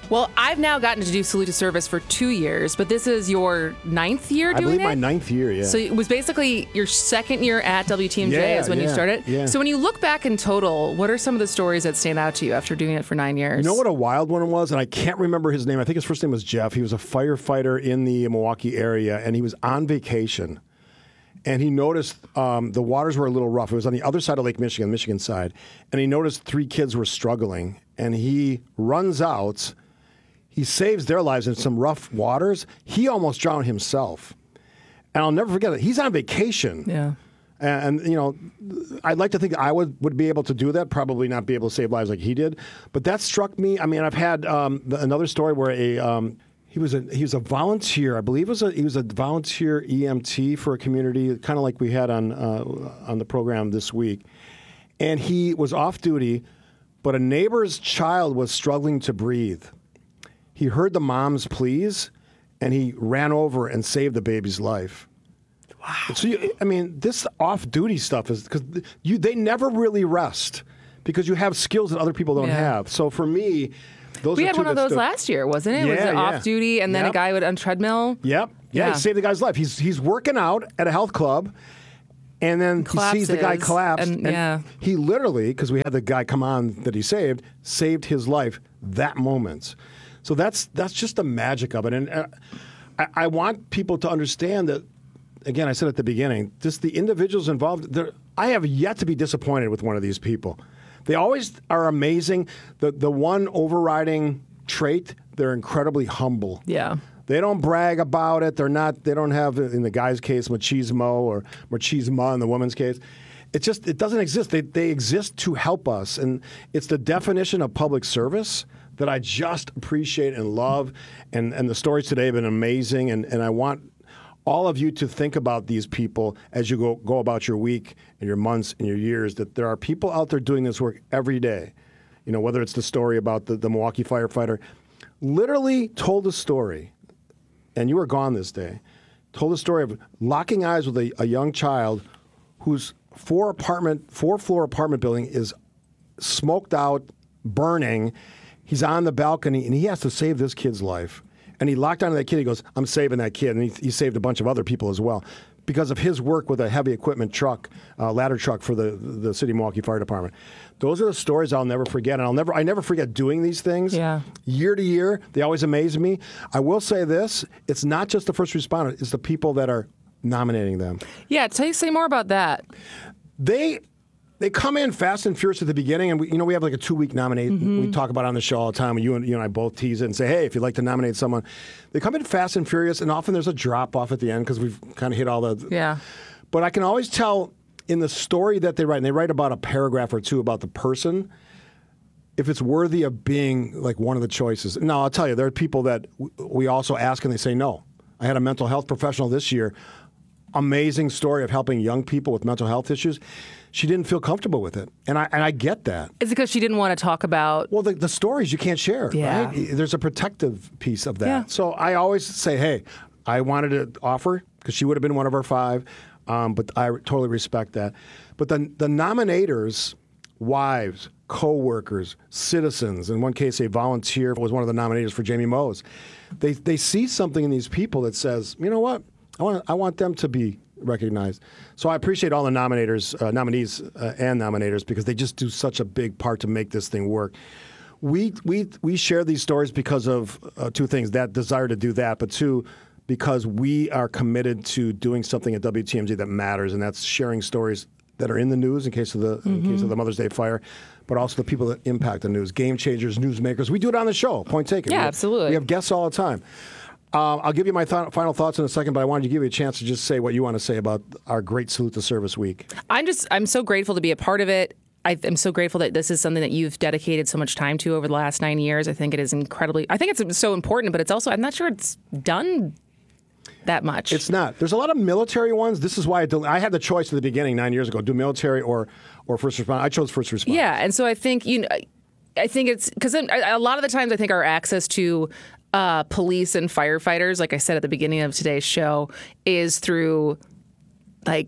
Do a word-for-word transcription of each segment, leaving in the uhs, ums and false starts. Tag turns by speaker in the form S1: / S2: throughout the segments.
S1: Well, I've now gotten to do Salute to Service for two years, but this is your ninth year
S2: I
S1: doing
S2: believe
S1: it?
S2: my ninth year, yeah.
S1: So it was basically your second year at W T M J
S2: Yeah,
S1: is when
S2: yeah,
S1: you started?
S2: yeah.
S1: So when you look back in total, what are some of the stories that stand out to you after doing it for nine years?
S2: You know what a wild one was? And I can't remember his name. I think his first name was Jeff. He was a firefighter in the Milwaukee area, and he was on vacation. And he noticed um, the waters were a little rough. It was on the other side of Lake Michigan, Michigan side. And he noticed three kids were struggling. And he runs out. He saves their lives in some rough waters. He almost drowned himself. And I'll never forget it. He's on vacation.
S1: Yeah.
S2: And, and, you know, I'd like to think I would, would be able to do that, probably not be able to save lives like he did. But that struck me. I mean, I've had um, the, another story where a um, he was a he was a volunteer. I believe it was a, he was a volunteer E M T for a community, kind of like we had on uh, on the program this week. And he was off duty, but a neighbor's child was struggling to breathe. He heard the mom's pleas, and he ran over and saved the baby's life. Wow. So, you, I mean, this off-duty stuff is because you they never really rest because you have skills that other people don't
S1: Yeah.
S2: have. So for me, those
S1: We
S2: are
S1: had
S2: two
S1: one of
S2: that
S1: those
S2: stood-
S1: last year, wasn't it? was
S2: Yeah,
S1: it
S2: yeah.
S1: off-duty and then
S2: Yep.
S1: a guy would on treadmill?
S2: Yep. Yeah,
S1: Yeah.
S2: he saved the guy's life. He's he's working out at a health club, and then he sees the guy
S1: Collapses,
S2: collapse.
S1: and- yeah.
S2: he literally, because we had the guy come on that he saved, saved his life that moment. So that's that's just the magic of it. And uh, I, I want people to understand that, again, I said at the beginning, just the individuals involved, they're- I have yet to be disappointed with one of these people. They always are amazing. The the one overriding trait, they're incredibly humble.
S1: Yeah.
S2: They don't brag about it. They're not. They don't have, in the guy's case, machismo or machisma in the woman's case. It just it doesn't exist. They they exist to help us, and it's the definition of public service that I just appreciate and love. And and the stories today have been amazing. And and I want all of you to think about these people as you go go about your week and your months and your years. That there are people out there doing this work every day. You know, whether it's the story about the, the Milwaukee firefighter, literally told a story. And you were gone this day, told the story of locking eyes with a, a young child whose four apartment, four floor apartment building is smoked out, burning. He's on the balcony, and he has to save this kid's life. And he locked onto that kid. He goes, I'm saving that kid. And he, he saved a bunch of other people as well because of his work with a heavy equipment truck, uh, ladder truck for the, the City of Milwaukee Fire Department. Those are the stories I'll never forget. And I'll never, I never forget doing these things.
S1: Yeah.
S2: Year to year, they always amaze me. I will say this, it's not just the first responder, it's the people that are nominating them.
S1: Yeah, tell you say more about that.
S2: They they come in fast and furious at the beginning, and we, you know we have like a two-week nominate.
S1: Mm-hmm.
S2: We talk about it on the show all the time. You and you and I both tease it and say, hey, if you'd like to nominate someone. They come in fast and furious, and often there's a drop-off at the end because we've kind of hit all the...
S1: Yeah.
S2: But I can always tell in the story that they write, and they write about a paragraph or two about the person, if it's worthy of being like one of the choices. Now, I'll tell you, there are people that w- we also ask and they say no. I had a mental health professional this year, amazing story of helping young people with mental health issues. She didn't feel comfortable with it, and I and I get that.
S1: Is it because she didn't want to talk about...
S2: Well, the, the stories you can't share,
S1: Yeah.
S2: right? There's a protective piece of that.
S1: Yeah.
S2: So I always say, hey, I wanted to offer, because she would have been one of our five, um, but I totally respect that. But the, the nominators, wives, co-workers, citizens, in one case a volunteer was one of the nominators for Jamie Mose, they, they see something in these people that says, you know what, I want, I want them to be recognized. So I appreciate all the nominators, uh, nominees uh, and nominators because they just do such a big part to make this thing work. We we we share these stories because of uh, two things: that desire to do that, but two, because we are committed to doing something at W T M J that matters, and that's sharing stories that are in the news in case of the mm-hmm. in case of the Mother's Day fire, but also the people that impact the news, game changers, newsmakers. We do it on the show. Point taken.
S1: Yeah,
S2: we have,
S1: absolutely.
S2: We have guests all the time. Uh, I'll give you my th- final thoughts in a second, but I wanted to give you a chance to just say what you want to say about our great Salute to Service week.
S1: I'm just, I'm so grateful to be a part of it. I, I'm so grateful that this is something that you've dedicated so much time to over the last nine years. I think it is incredibly, I think it's so important, but it's also, I'm not sure it's done that much.
S2: It's not. There's a lot of military ones. This is why I, del- I had the choice at the beginning nine years ago, do military or, or first responder. I chose first responder.
S1: Yeah, and so I think, you know, I think it's, because a lot of the times I think our access to Uh, police and firefighters, like I said at the beginning of today's show, is through like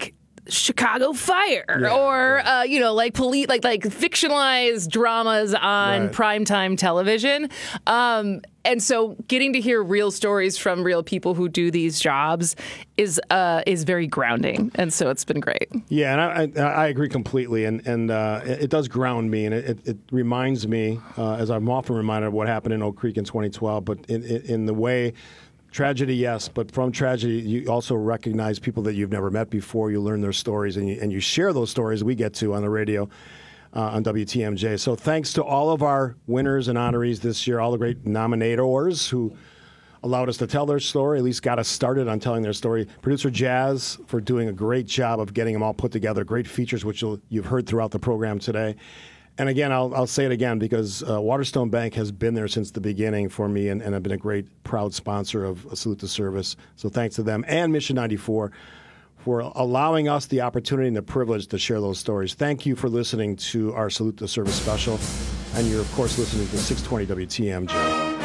S1: Chicago Fire
S2: Yeah,
S1: or
S2: yeah.
S1: Uh, you know like police like like fictionalized dramas on
S2: Right.
S1: primetime television. Um, and so getting to hear real stories from real people who do these jobs is uh, is very grounding. And so it's been great.
S2: Yeah, and I, I, I agree completely, and and uh, it, it does ground me, and it, it, it reminds me, uh, as I'm often reminded of what happened in Oak Creek in twenty twelve, but in, in, in the way, tragedy, yes, but from tragedy, you also recognize people that you've never met before, you learn their stories, and you, and you share those stories we get to on the radio. Uh, on W T M J. So thanks to all of our winners and honorees this year, all the great nominators who allowed us to tell their story, at least got us started on telling their story. Producer Jazz for doing a great job of getting them all put together. Great features, which you'll, you've heard throughout the program today. And again, I'll, I'll say it again because uh, Waterstone Bank has been there since the beginning for me and, and have been a great, proud sponsor of a Salute to Service. So thanks to them and Mission ninety-four for allowing us the opportunity and the privilege to share those stories. Thank you for listening to our Salute to Service special. And you're, of course, listening to six twenty W T M J.